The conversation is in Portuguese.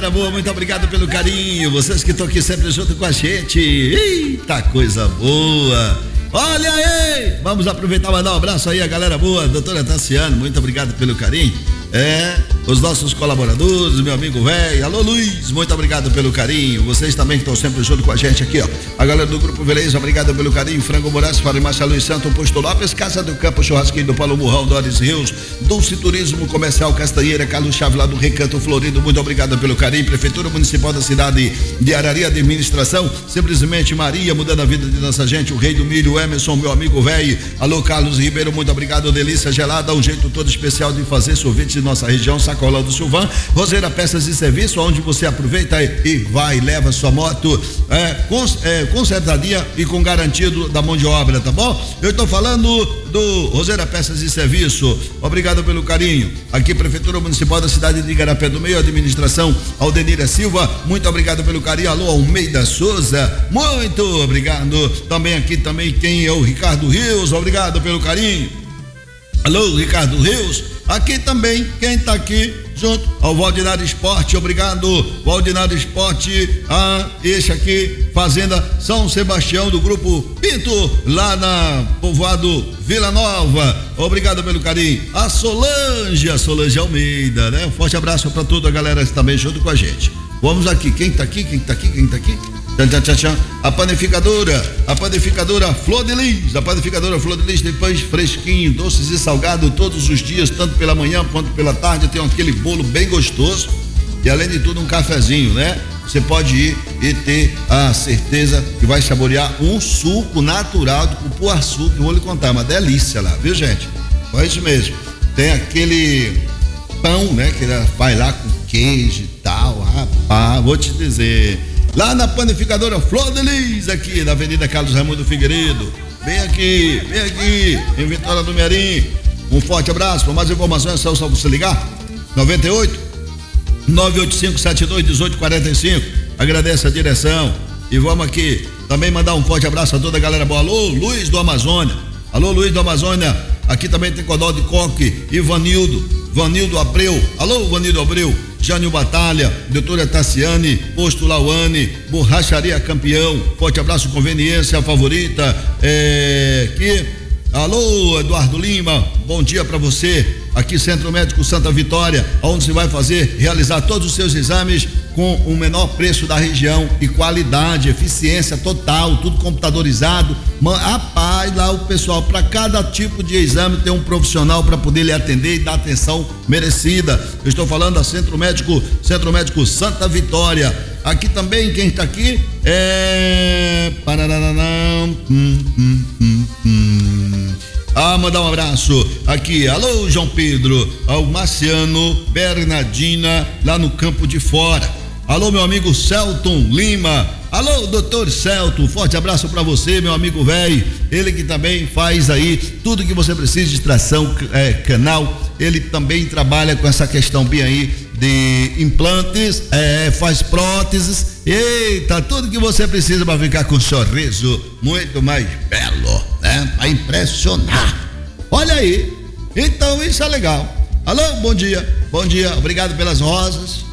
galera boa, muito obrigado pelo carinho. Vocês que estão aqui sempre junto com a gente. Eita, coisa boa. Olha aí, vamos aproveitar e mandar um abraço aí a galera boa, doutora Tassiano, muito obrigado pelo carinho. Os nossos colaboradores, meu amigo velho, alô Luiz, muito obrigado pelo carinho. Vocês também que estão sempre junto com a gente aqui, ó. A galera do Grupo Veleza, obrigado pelo carinho. Frango Moraes, Farmácia Luiz Santo, Posto Lopes, Casa do Campo, Churrasquinho do Paulo Murrão, Doris Rios, Dulce Turismo Comercial Castanheira, Carlos Chave lá do Recanto Florido, muito obrigado pelo carinho. Prefeitura Municipal da cidade de Arari, administração, simplesmente Maria, mudando a vida de nossa gente, o Rei do Milho, Emerson, meu amigo velho. Alô Carlos Ribeiro, muito obrigado. Delícia Gelada, um jeito todo especial de fazer sorvete de nossa região, Sacolão do Silvan, Roseira Peças e Serviço, onde você aproveita e vai, leva sua moto consertadinha e com garantia da mão de obra, tá bom? Eu estou falando do Roseira Peças e Serviço, obrigado pelo carinho. Aqui Prefeitura Municipal da cidade de Igarapé do Meio, administração Aldenira Silva, muito obrigado pelo carinho. Alô Almeida Souza, muito obrigado. Também quem é o Ricardo Rios, obrigado pelo carinho. Alô Ricardo Rios, aqui também quem está aqui junto ao Valdinário Esporte, obrigado Valdinário Esporte, este aqui Fazenda São Sebastião do Grupo Pinto, lá na povoado Vila Nova, obrigado pelo carinho. A Solange Almeida, né? Um forte abraço para toda a galera também junto com a gente. Vamos aqui, quem tá aqui? A panificadora Flor de Lis, tem pães fresquinho, doces e salgado todos os dias, tanto pela manhã quanto pela tarde, tem aquele bolo bem gostoso e além de tudo um cafezinho, né? Você pode ir e ter a certeza que vai saborear um suco natural de cupuaçu, que eu vou lhe contar, uma delícia lá, viu gente? É isso mesmo, tem aquele pão, né? Que ela vai lá com queijo e tal, rapaz, vou te dizer. Lá na panificadora Flor de Lis, aqui na Avenida Carlos Raimundo Figueiredo. Vem aqui, em Vitória do Mearim. Um forte abraço. Para mais informações é só você ligar. 98-985-72-1845. Agradece a direção. E vamos aqui também mandar um forte abraço a toda a galera boa. Alô, Luiz do Amazônia. Aqui também tem Codó de Coque e Vanildo Abreu. Alô, Vanildo Abreu. Jânio Batalha, doutora Tassiane, Posto Lauane, Borracharia Campeão, forte abraço, conveniência favorita, alô, Eduardo Lima, bom dia para você, aqui Centro Médico Santa Vitória, onde você vai realizar todos os seus exames com o menor preço da região e qualidade, eficiência total, tudo computadorizado. Rapaz, lá o pessoal, para cada tipo de exame tem um profissional para poder lhe atender e dar atenção merecida. Eu estou falando da Centro Médico Santa Vitória. Aqui também, quem está aqui mandar um abraço aqui, alô João Pedro, ao Marciano, Bernardina, lá no Campo de Fora. Alô, meu amigo Celton Lima. Alô, doutor Celton, forte abraço para você, meu amigo velho. Ele que também faz aí tudo que você precisa de tração canal. Ele também trabalha com essa questão bem aí de implantes, faz próteses. Eita, tudo que você precisa para ficar com um sorriso muito mais belo, né? Para impressionar. Olha aí. Então isso é legal. Alô, bom dia, obrigado pelas rosas.